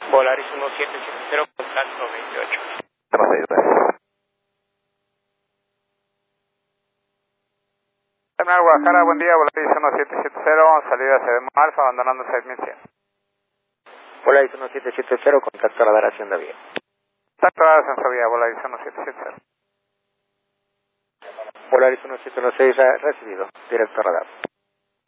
Polaris 1770, contacto 28. Estamos ahí, gracias. Terminal Guadalajara, buen día, Volaris 1770, salida CDM Alfa, abandonando 6100. Polaris 1770, contacto radar Hacienda Vía. Contacto radar Hacienda Vía, Volaris 1770. Polaris 1716 recibido, directo radar.